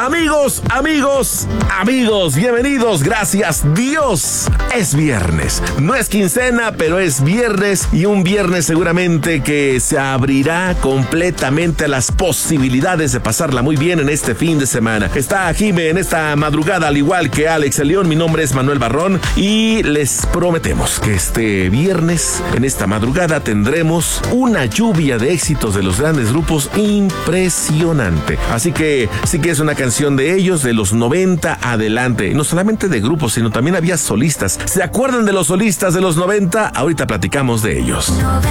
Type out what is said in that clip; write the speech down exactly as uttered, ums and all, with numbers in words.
Amigos, amigos, amigos, bienvenidos, gracias Dios. Es viernes, no es quincena, pero es viernes y un viernes seguramente que se abrirá completamente a las posibilidades de pasarla muy bien en este fin de semana. Está Jime en esta madrugada, al igual que Alex el León. Mi nombre es Manuel Barrón y les prometemos que este viernes, en esta madrugada, tendremos una lluvia de éxitos de los grandes grupos impresionante. Así que sí que es una canción de ellos, de los noventa adelante. No solamente de grupos, sino también había solistas. ¿Se acuerdan de los solistas de los noventa? Ahorita platicamos de ellos. noventa